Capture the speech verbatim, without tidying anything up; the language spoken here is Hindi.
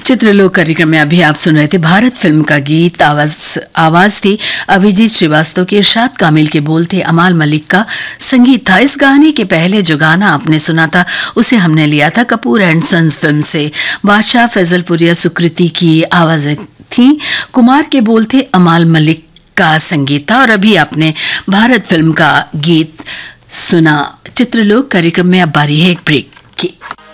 चित्रलोक कार्यक्रम में अभी आप सुन रहे थे भारत फिल्म का गीत। आवाज आवाज थी अभिजीत श्रीवास्तव की, इरशाद कामिल के बोल थे, अमाल मलिक का संगीत था। इस गाने के पहले जो गाना आपने सुना था उसे हमने लिया था कपूर एंड सन्स फिल्म से। बादशाह फैजलपुरिया सुकृति की आवाजें थी, कुमार के बोल थे, अमाल मलिक का संगीत था। और अभी आपने भारत फिल्म का गीत सुना। चित्रलोक कार्यक्रम में अब बारी है एक ब्रेक की।